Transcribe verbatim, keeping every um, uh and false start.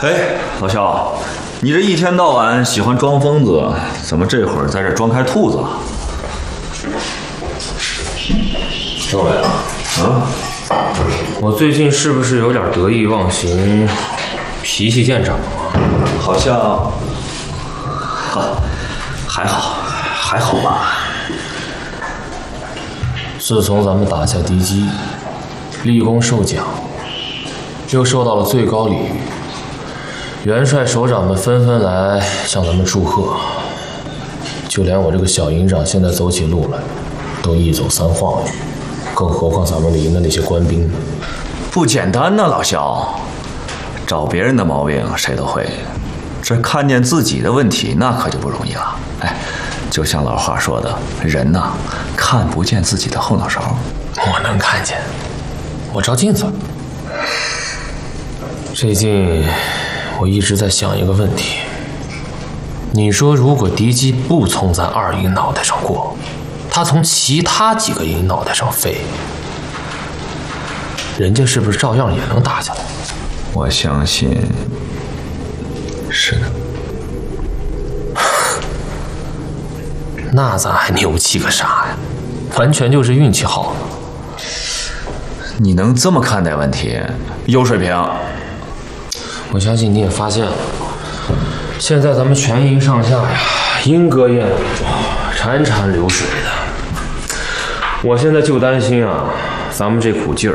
哎，老肖，你这一天到晚喜欢装疯子，怎么这会儿在这装开兔子了？ 政委啊， 啊， 我最近是不是有点得意忘形，脾气见长啊？ 好像，哈，还好，还好吧。 自从咱们打下敌机，立功受奖，又受到了最高礼遇，元帅首长们纷纷来向咱们祝贺，就连我这个小营长现在走起路来，都一走三晃悠，更何况咱们营的那些官兵呢？ 不简单呐，老肖，找别人的毛病谁都会，这看见自己的问题那可就不容易了。哎，就像老话说的，人呐，看不见自己的后脑勺。 我能看见，我照镜子。最近我一直在想一个问题，你说如果敌机不从咱二营脑袋上过，他从其他几个营脑袋上飞，人家是不是照样也能打下来？ 我相信是的。 那咱还牛气个啥呀？完全就是运气好了。 你能这么看待问题，有水平。 我相信你也发现了，现在咱们全营上下呀，莺歌燕舞，潺潺流水的。我现在就担心啊，咱们这股劲儿